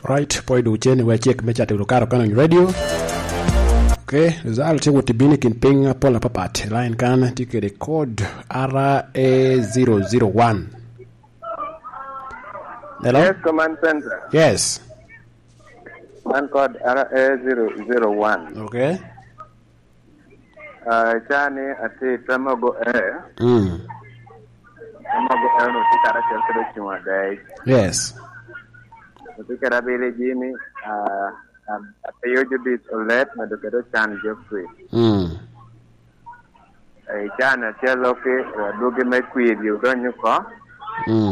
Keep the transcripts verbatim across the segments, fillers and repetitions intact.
Right, poi du chen we check me chat karo kan radio. Okay, result che wotibini kin ping pola papat line kan tikere code R A zero zero one. Hello? Yes, command center. Yes. Command code R A zero zero one. Okay. Uh, chani ati tamogo air. Mm. Tamogo air no tikara chelsea chuma dai. Yes. Tikara bele jini uh um ayo jubit olet na dokero chan jofri. Mm. Ai chana chelo ke doge me kwid yu donyu ko. Mm.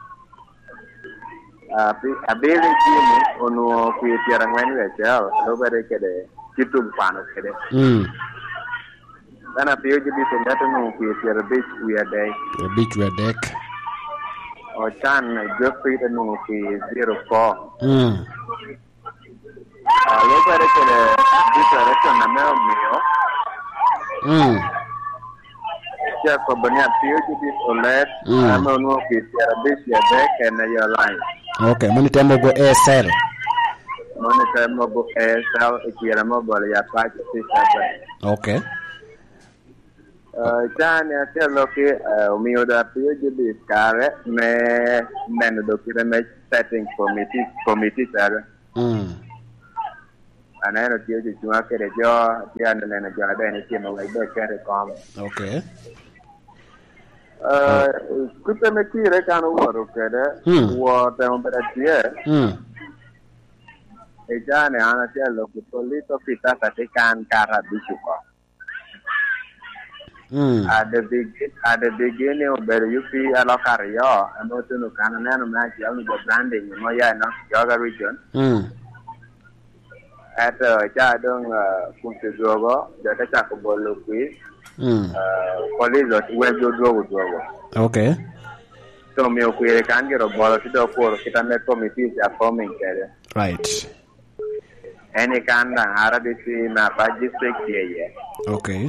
Abi abele jini onu kwid yarangwen we chao dobere kede kitum pano kede. Mm. Dana piyo jubit olet no kwid yar beach we a day. The beach we deck. O chan jofri no kwid zero four. Mm. Ah, lo pare che dichiarazione a me o mio. Mm. C'è compagnia più di solet, hanno uno che si era bisogno di che ne line. Okay, mani tembo go A S L. Non temmo go A S L e chi era mobile ya pace si sa. Okay. Eh, già ne ha detto che o mio da più di scale me me do che me setting committee committee sare. Mm. Anero più di cuma che reggio ti hanno ne già bene che non vai da che com. Okay. Eh, questo me qui recano oro che vuo da un bracciere. Mm. E già ne hanno detto che solito fitata che can cara bisuko. Mm. At the big at the beginning of the U P alokario and also no can no match you the branding mo ya no yoga region. Mm. At cha dong kunte jogo da ta cha ko bolo qui. Mm. Uh, college we do jogo jogo. Okay. So mi ku e kan gero bolo ti do ko kita ne committee ya forming kere. Right. Any kan da arabi si na pa district ye. Okay.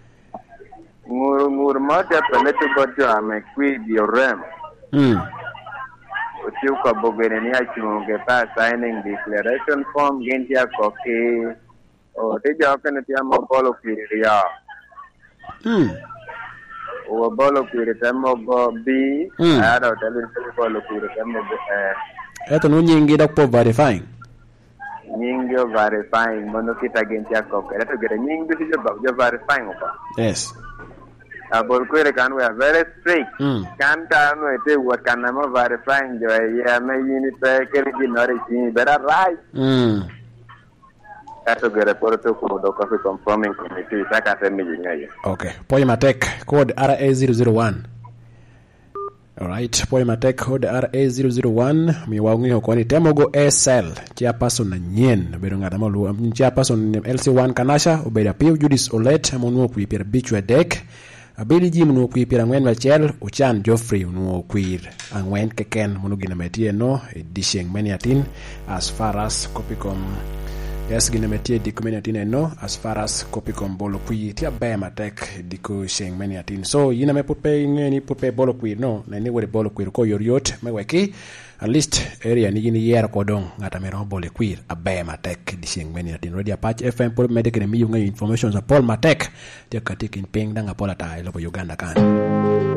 Ngur ngur mo te peletu bojo ame qui di rem. Mm. Utiu ko bogene ni achunge pa signing declaration form gentia ko ke o te jo ke ne tiamo bolo kiria. Mm. O bolo kiria temo go B ado te bolo kiria temo go eh. Eto no nyingi da po verifying. Nyingi verifying mono kita gentia ko ke eto gere nyingi ti jo jo verifying ko. Yes. Abol kwere kan we are very strict. Mm. Kan kan we te what kan mo verifying jo ya me yini pe kere di nori ti better right. Mm. Ato gere porto ko do ko confirming committee saka te mi nyaye. Okay. Poi matek code R A zero zero one. All right. Poi matek code R A zero zero one. Mi wangi ko ni temogo A S L. Chia person na nyen bedo ngata mo lu. Chia person L C one kanasha obeda piu Judis Olet monu ku ipir bichwe deck. Abili jim no kwi pira ngwen wachel uchan Geoffrey no kwir angwen keken munu gina metie no disheng meniatin as far as Copicom yes gina metie diko meniatin no as far as Copicom bolo kwi tia bema tek diko sheng meniatin so yina me pupe ngeni pupe bolo kwi no na ni wore bolo kwi ko yoriot meweki at least area ni gini yer ko dong ngata mero bole kwir abema tek disheng meniatin radio patch F M pol medek ne mi yung information za Paul Matek tia katik in ping danga pola tai lo Uganda kan